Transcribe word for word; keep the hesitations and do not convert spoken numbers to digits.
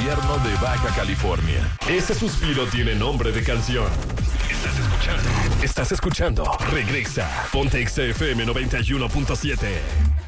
gobierno de Baja California. Ese suspiro tiene nombre de canción. Estás escuchando. Estás escuchando. Regresa. Ponte X F M noventa y uno punto siete.